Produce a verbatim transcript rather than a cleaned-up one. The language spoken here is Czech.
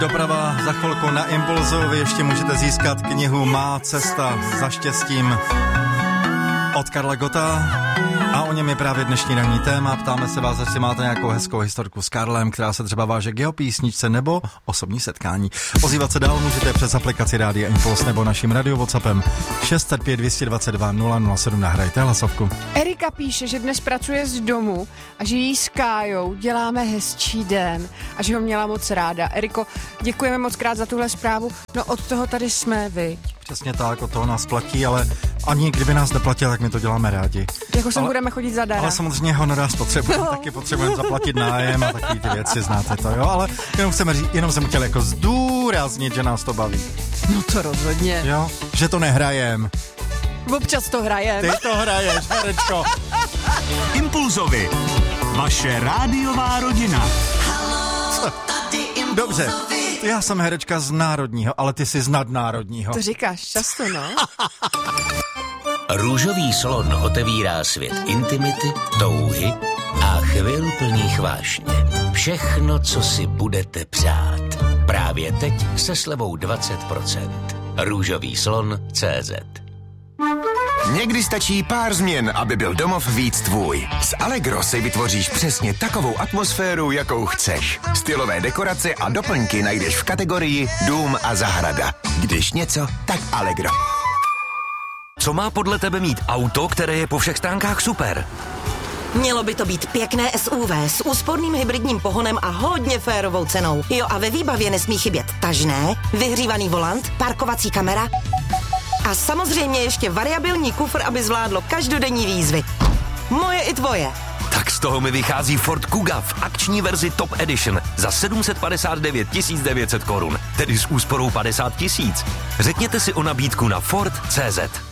Doprava za chvilku na Impulzu. Vy ještě můžete získat knihu Má cesta za štěstím od Karla Gotta. A o něm je právě dnešní ranní téma. Ptáme se vás, jestli máte nějakou hezkou historku s Karlem, která se třeba váže k jeho písničce nebo osobní setkání. Ozývat se dál můžete přes aplikaci Rádia Impuls nebo naším radio WhatsAppem šest set pět dvě dva dva nula nula sedm. Nahrajte hlasovku. Erika píše, že dnes pracuje z domu a že jí s Kájou děláme hezčí den a že ho měla moc ráda. Eriko, děkujeme moc krát za tuhle zprávu. No od toho tady jsme vy. Přesně tak, od toho nás platí, ale ani kdyby nás neplatil, tak my to děláme rádi. Jako sem budeme chodit zadarmo. Ale samozřejmě honorář potřebujeme, no. Taky potřebujeme zaplatit nájem a takové ty věci, znáte to, jo? Ale jenom, chceme říct, jenom jsem chtěl jako zdůraznit, že nás to baví. No to rozhodně. Jo, že to nehrajem. Občas to hrajem. Ty to hraješ, herečko. Impulzovi. Vaše rádiová rodina. Dobře. Já jsem herečka z národního, ale ty jsi z nadnárodního. To říkáš často, no? Růžový slon otevírá svět intimity, touhy a chvil plných vášně. Všechno, co si budete přát. Právě teď se slevou dvacet procent. Růžový slon tečka cé zet. Někdy stačí pár změn, aby byl domov víc tvůj. S Allegro si vytvoříš přesně takovou atmosféru, jakou chceš. Stylové dekorace a doplňky najdeš v kategorii Dům a zahrada. Když něco, tak Allegro. Co má podle tebe mít auto, které je po všech stránkách super? Mělo by to být pěkné S U V s úsporným hybridním pohonem a hodně férovou cenou. Jo, a ve výbavě nesmí chybět tažné, vyhřívaný volant, parkovací kamera a samozřejmě ještě variabilní kufr, aby zvládlo každodenní výzvy. Moje i tvoje. Tak z toho mi vychází Ford Kuga v akční verzi Top Edition za sedm set padesát devět tisíc devět set korun, tedy s úsporou padesát tisíc. Řekněte si o nabídku na Ford tečka cé zet.